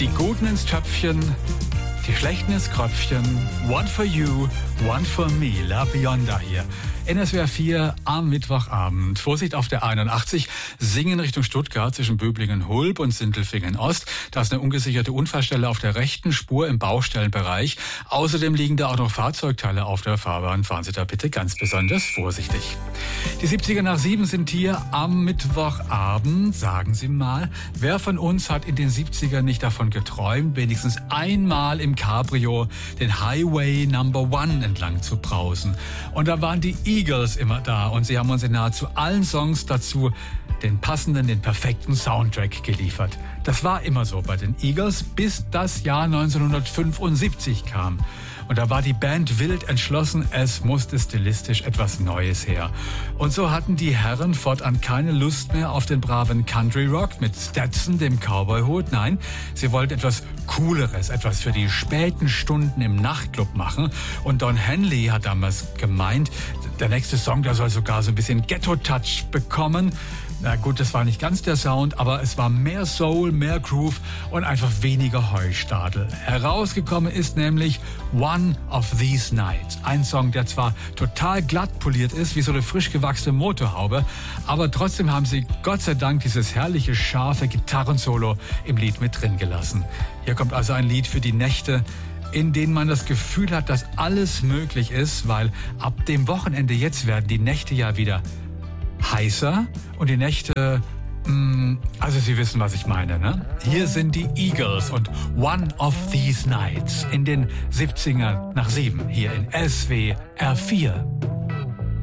Die Guten ins Töpfchen, die Schlechten ins Kröpfchen. One for you, one for me. La Bionda hier. NSWR 4 am Mittwochabend. Vorsicht auf der 81. Singen Richtung Stuttgart zwischen Böblingen-Hulb und Sindelfingen-Ost. Da ist eine ungesicherte Unfallstelle auf der rechten Spur im Baustellenbereich. Außerdem liegen da auch noch Fahrzeugteile auf der Fahrbahn. Fahren Sie da bitte ganz besonders vorsichtig. Die 70er nach 7 sind hier am Mittwochabend. Sagen Sie mal, wer von uns hat in den 70ern nicht davon geträumt, wenigstens einmal im Cabrio den Highway Number 1 entlang zu brausen? Und da waren die Eagles immer da und sie haben uns in nahezu allen Songs dazu den passenden, den perfekten Soundtrack geliefert. Das war immer so bei den Eagles, bis das Jahr 1975 kam. Und da war die Band wild entschlossen, es musste stilistisch etwas Neues her. Und so hatten die Herren fortan keine Lust mehr auf den braven Country Rock mit Stetson, dem Cowboy-Hut. Nein, sie wollten etwas Cooleres, etwas für die späten Stunden im Nachtclub machen. Und Don Henley hat damals gemeint, der nächste Song, der soll sogar so ein bisschen Ghetto-Touch bekommen. Na gut, das war nicht ganz der Sound, aber es war mehr Soul, mehr Groove und einfach weniger Heustadel. Herausgekommen ist nämlich One of These Nights. Ein Song, der zwar total glatt poliert ist, wie so eine frisch gewachsene Motorhaube, aber trotzdem haben sie Gott sei Dank dieses herrliche, scharfe Gitarrensolo im Lied mit drin gelassen. Hier kommt also ein Lied für die Nächte, in denen man das Gefühl hat, dass alles möglich ist, weil ab dem Wochenende jetzt werden die Nächte ja wieder heißer und die Nächte, also Sie wissen, was ich meine, ne? Hier sind die Eagles und One of These Nights in den 70ern nach 7 hier in SWR 4.